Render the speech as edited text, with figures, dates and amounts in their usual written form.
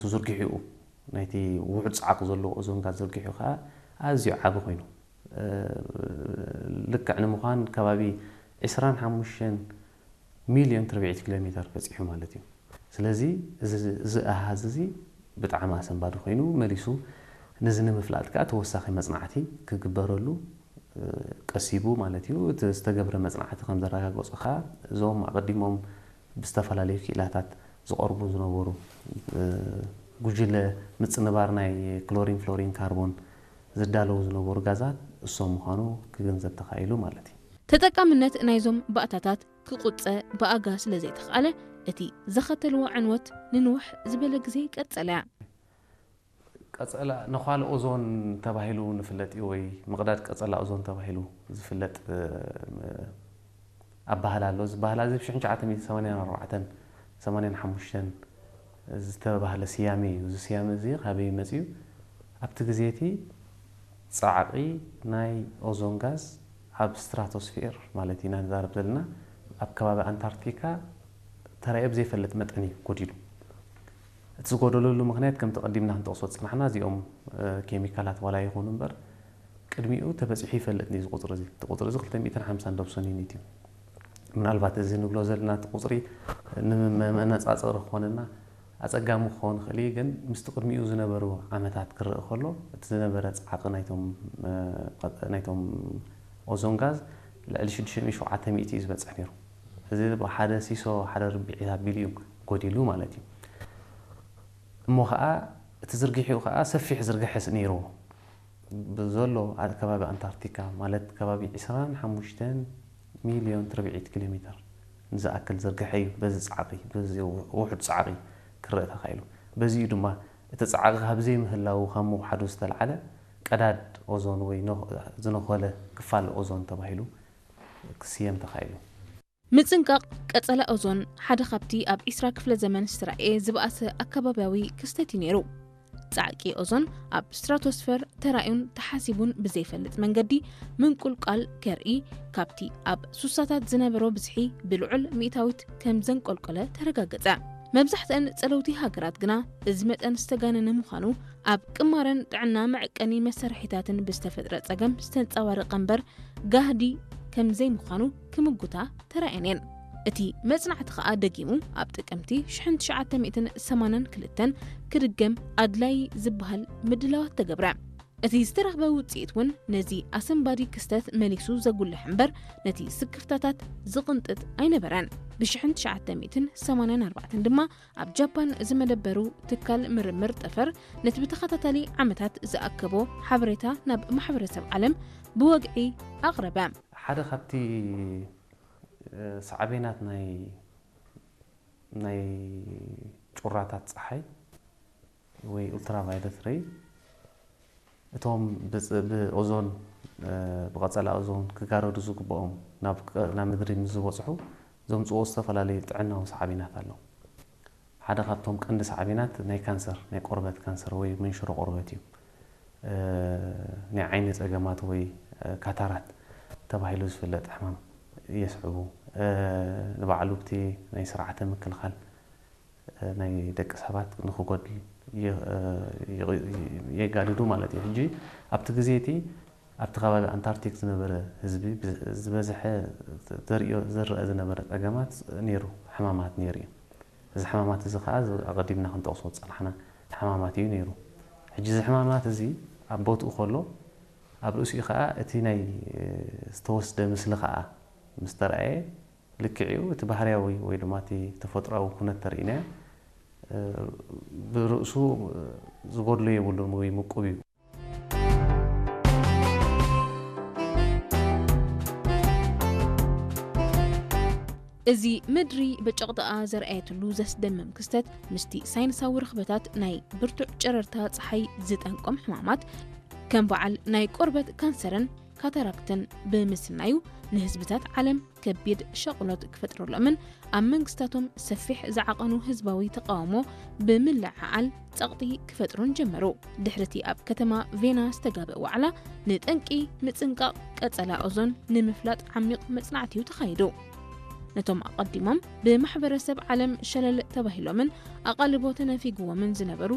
تزرقحيو نايتي وعد صعق زلو أوزون غاز زرقحيو خا أزيو عاب خوينو لك عن مخان كبابي 25 مليون تربيع كيلومتر بصيحو مالتي سلازي ز أهازي بطعم أحسن بعد خوينو مريسو نزنا مفلات كا توساخي مصنعتي كغبرلو قسيبو مالتيو تستغبر مصنعتي كم زراغاغص خا زوم قديمهم بستفلالي كيلاتات زقربو زنبورو ጉጅለ ምጽንባርናይ ክሎሪን ፍሎሪን ካርቦን ዝዳለው ዝነበሩ ጋዛት እሶም ሆኖ ክገንዘብ ተኻይሉ ማለት እዩ ተጠቃምነት ናይዞም ባእታታት ክቁፀ በአጋ ስለዘይ ተኻለ እቲ ዘኸተልዎ ዕንወት ንንውሕ ዝበለ ግዜ ቀጸላ ነኻል ኦዞን ተባሂሉ ንፍለጥ ወይ መቅዳድ ቀጸላ ኦዞን ተባሂሉ ዝፍለጥ አባህላሎ ዝባህላ ዚ 1984 85 ዝተባህለ ሲያሜ እዚ ሲያሜ እዚ ካበይ መጽዩ ኣብቲ ግዜቲ ጻዕቂ ናይ ኦዞን ጋዝ ኣብ ስትራቶስፌር ማለት ኢና ንዛረብ ዘለና ኣብ ከባቢ አንታርክቲካ ተራእየ ዘይፈልጥ መጠን ጎዲሉ እቲ ዝጎደለሉ ምክንያት ከም ተቀዲምና ክንጠቅሶ ጽናሕና እዚኦም ኬሚካላት ዋላ ይኹኑ እምበር ቅድሚኡ ተበጽሒ ይፈልጥ ኒ ዝቁፅር እዚ ተቁፅር እዚ 250 ዶብሶን ዩኒት እዩ ምናልባት እዚ ንብሎ ዘለና ቁፅሪ ንመነጻጸር ኾነና አጸጋሙ ኾን ኸሊ ግን ምስተቅድሚኡ ዝነበሩ ዓመታት ክርእ ኸሎ እቲ ዝነበረ ጻዕቂ ናይቶም ኦዞን ጋዝ ልዕሊ 6700 ዝበጽሕ ነይሩ እዚ ብሓደ ሲሶ ሓደ ርብዒታ ቢልዮን ጎዲሉ ማለት እዩ እሞ ኸኣ እቲ ዝርግሒኡ ኸኣ ሰፊሕ ዝርግሕስ ነይሩ ብዘሎ ኣብ ከባቢ አንታርክቲካ ማለት ከባቢ 25 ሚልዮን ተርቢዒት ኪሎሜትር ንዝኣክል ዝርግሐ እዩ በዚ ጻዕቂ በዚ ውሕድ ጻዕቂ ክርእ ተኻይሉ በዚኡ ድማ እቲ ጻዕቂ ካብዘይ ምህላው ከም ውሓዱ ዝተልዓለ ቀዳድ ኦዞን ወይ ዝነኾለ ክፋል ኦዞን ተባሂሉ ክስየም ተኻይሉ ምጽንቃቅ ቀጸላ ኦዞን ሓደ ካብቲ ኣብ 20 ክፍለ ዘመን ዝተራእየ ዝበኣሰ ኣከባብያዊ ክስተት ነይሩ ጻዕቂ ኦዞን ኣብ ስትራቶስፌር ተራእዩን ተሓሲቡን ብዘይፈልጥ መንገዲ ምንቁልቃል ከርኢ ካብቲ ኣብ ሱሳታት ዝነበሮ ብዝሒ ብልዑል ሚእታዊት ከም ዘንቆልቆለ ተረጋገጸ መብዛሕትአን ጸለውቲ ሃገራት ግና እዚ መጠን ዝተጋነነ ምዃኑ ኣብ ቅማረን ጥዕና መዕቀኒ መሳርሒታትን ብዝተፈጥረ ጸገም ዝተንጸባረቐ እምበር ጋህዲ ከም ዘይ ምዃኑ ክምጉታ ተራእየን እቲ መጽናዕቲ ኸኣ ደጊሙ ኣብ ጥቅምቲ 1982 ክድገም ኣድላይ ዝበሃል ምድላዋት ተገብረ እቲ ዝተረኽበ ውጽኢት እውን ነዚ ኣሰንባዲ ክስተት መሊሱ ዘጉልሕ እምበር ነቲ ስክፍታታት ዝቕንጥጥ ኣይነበረን ብ1984 ድማ ኣብ ጃፓን ዝመደበሩ ትካል ምርምር ጠፈር ነቲ ብተኸታታሊ ዓመታት ዝኣከቦ ሓበሬታ ናብ ማሕበረሰብ ዓለም ብወግዒ ኣቕረበ ሓደ ካብቲ ሰዓቤናት ናይ ጩራታት ፀሓይ ወይ ኡልትራቫዮሌት ሬይ እቶም ብኦዞን ብቀጸላ ኦዞን ክጋረዱ ዝግበኦም ናብ ምድሪ ዝወጽሑ ዘምጽኦ ዝተፈላለዩ ጥዕናዊ ሰዓቤናት ኣለዉ ሓደ ካብቶም ቀንዲ ሰዓቤናት ናይ ካንሰር ናይ ቆርበት ካንሰር ወይ መንሽሮ ቆርበት እዩ ናይ ዓይኒ ጸገማት ወይ ካታራት ተባሂሉ ዝፍለጥ ሕማም የስዕቡ ንባዕሉ ብቲ ናይ ስርዓተ ምክልኻል ናይ ደቂ ሰባት ንኽጎድል የጋድዱ ማለት እዩ ሕጂ ኣብቲ ግዜቲ ኣብቲ ከባቢ አንታርክቲክ ዝነበረ ህዝቢ ዝበዝሐ ዝርአ ዝነበረ ጸገማት ነይሩ ሕማማት ነይሩ እዩ እዚ ሕማማት እዚ ከዓ ኣቐዲምና ክንጠቕሶ ፀናሕና ሕማማት እዩ ነይሩ ሕጂ እዚ ሕማማት እዚ ኣብ ቦትኡ ከሎ ኣብ ርእሲኡ ከዓ እቲ ናይ ዝተወስደ ምስሊ ከዓ ምስ ተረኣየ ልክዕኡ እቲ ባህርያዊ ወይ ድማ እቲ ተፈጥሮኣዊ ኩነት ተርኢና ብርእሱ ዝጎድሎ የብሉን ወይ ምቁብ እዩ እዚ ምድሪ በጨቕጣኣ ዘርአየትሉ ዘስደምም ክስተት ምስቲ ሳይንሳዊ ርኽበታት ናይ ብርቱዕ ጨረርታ ፀሓይ ዝጠንቆም ሕማማት ከም በዓል ናይ ቆርበት ካንሰርን ካታራክትን ብምስናዩ ንህዝብታት ዓለም ከቢድ ሸቕሎት ክፈጥረሎምን ኣብ መንግስታቶም ሰፊሕ ዝዓቐኑ ህዝባዊ ተቃውሞ ብምልዓዓል ጸቕጢ ክፈጥሩን ጀመሩ ድሕርቲ ኣብ ከተማ ቬና ዝተጋበአ ዋዕላ ንጠንቂ ምጽንቃቕ ቀጸላ ኦዞን ንምፍላጥ ዓሚቕ መጽናዕትዩ ተኻይዱ ነቶም ኣቐዲሞም ብማሕበረሰብ ዓለም ሸለል ተባሂሎምን ኣቓልቦ ተነፊግዎምን ዝነበሩ